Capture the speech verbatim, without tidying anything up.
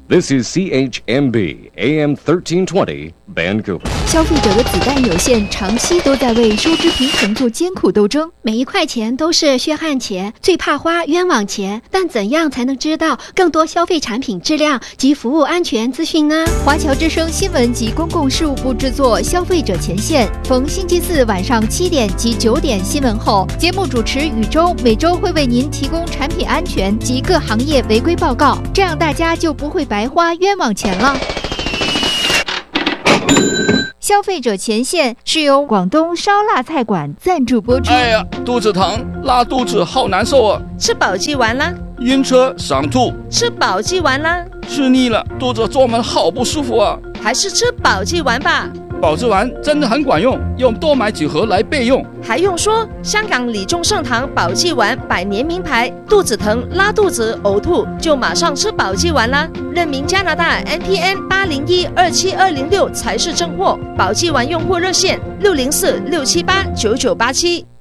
This is C H M B A M thirteen twenty Vancouver。 消费者的子弹有限，长期都在为收支平衡做艰苦斗争， 每一块钱都是血汗钱，最怕花冤枉钱。但怎样才能知道更多消费产品质量及服务安全资讯呢？ 华侨之声新闻及公共事务部制作《消费者前线》，逢星期四晚上七点及九点新闻后，节目主持宇宙每周会为您提供产品安全及各行业违规报告，这样大家就不会白花冤枉钱了。消费者前线是由广东烧腊菜馆赞助播出。 哎呀，肚子疼，拉肚子，好难受啊！ 吃保济丸啦， 晕车，想吐， 吃保济丸啦， 吃腻了，肚子坐闷，好不舒服啊！ 还是吃保济丸吧。 保济丸真的很管用，用多买几盒来备用。 还用说，香港李中盛堂保济丸百年名牌，肚子疼、拉肚子、呕吐就马上吃保济丸啦。认明加拿大 N P N 八零一二七二零六才是正货。保济丸用户热线六零四六七八九九八七。